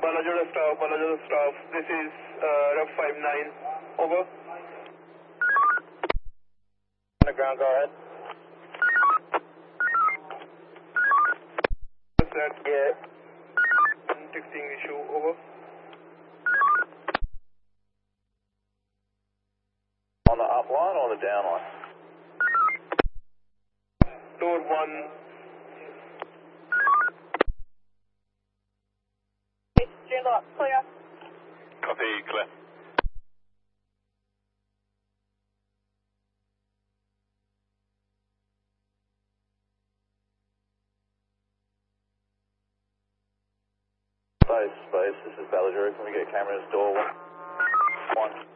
Balajoda staff. This is Ref 59. Over. Underground, go ahead. That, Yeah. texting issue. Over. On the up line or the down line? Door 1. Clear. Copy, clear. Space. This is Balajoda. Can we get cameras door 1?